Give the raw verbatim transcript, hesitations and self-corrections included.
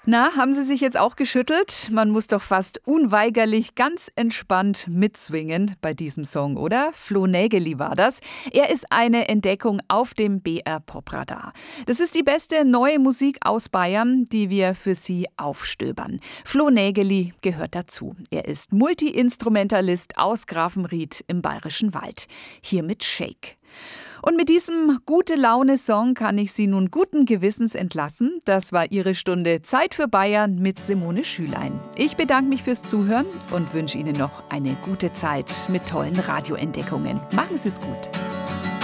Na, haben Sie sich jetzt auch geschüttelt? Man muss doch fast unweigerlich ganz entspannt mitswingen bei diesem Song, oder? Flo Nägeli war das. Er ist eine Entdeckung auf dem B R Popradarr. Das ist die beste neue Musik aus Bayern, die wir für Sie aufstöbern. Flo Nägeli gehört dazu. Er ist Multi-Instrumentalist aus Grafenried im Bayerischen Wald. Hier mit Shake. Und mit diesem Gute-Laune-Song kann ich Sie nun guten Gewissens entlassen. Das war Ihre Stunde Zeit für Bayern mit Simone Schülein. Ich bedanke mich fürs Zuhören und wünsche Ihnen noch eine gute Zeit mit tollen Radioentdeckungen. Machen Sie es gut.